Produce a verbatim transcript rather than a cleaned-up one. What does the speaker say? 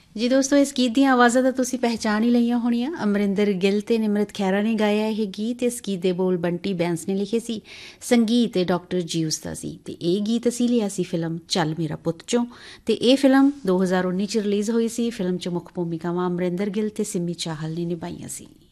ਜੀ ਦੋਸਤੋ, ਇਸ ਗੀਤ ਦੀਆਂ ਆਵਾਜ਼ਾਂ ਤਾਂ ਤੁਸੀਂ ਪਹਿਚਾਣ ਹੀ ਲਈਆਂ ਹੋਣੀਆਂ। ਅਮਰਿੰਦਰ ਗਿੱਲ ਤੇ ਨਿਮਰਤ ਖਹਿਰਾ ਨੇ ਗਾਇਆ ਇਹ ਗੀਤ। ਇਸ ਗੀਤ ਦੇ ਬੋਲ ਬੰਟੀ ਬੈਂਸ ਨੇ ਲਿਖੇ ਸੀ, ਸੰਗੀਤ ਡਾਕਟਰ ਜੀਊਸ ਦਾ ਸੀ। ਅਤੇ ਇਹ ਗੀਤ ਅਸੀਂ ਲਿਆ ਸੀ ਫਿਲਮ ਚੱਲ ਮੇਰਾ ਪੁੱਤ 'ਚੋਂ। ਅਤੇ ਇਹ ਫਿਲਮ ਦੋ ਹਜ਼ਾਰ ਉੱਨੀ 'ਚ ਰਿਲੀਜ਼ ਹੋਈ ਸੀ। ਫਿਲਮ 'ਚ ਮੁੱਖ ਭੂਮਿਕਾਵਾਂ ਅਮਰਿੰਦਰ ਗਿੱਲ ਅਤੇ ਸਿੰਮੀ ਚਾਹਲ ਨੇ ਨਿਭਾਈਆਂ ਸੀ।